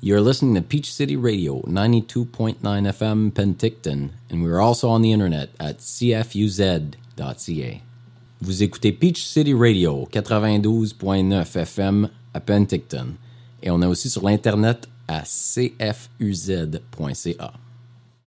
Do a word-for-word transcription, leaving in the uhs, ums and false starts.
You're listening to Peach City Radio, ninety-two point nine F M Penticton, and we're also on the internet at c f u z dot c a. Vous écoutez Peach City Radio, quatre-vingt-douze point neuf F M à Penticton, et on est aussi sur l'internet à c f u z point c a.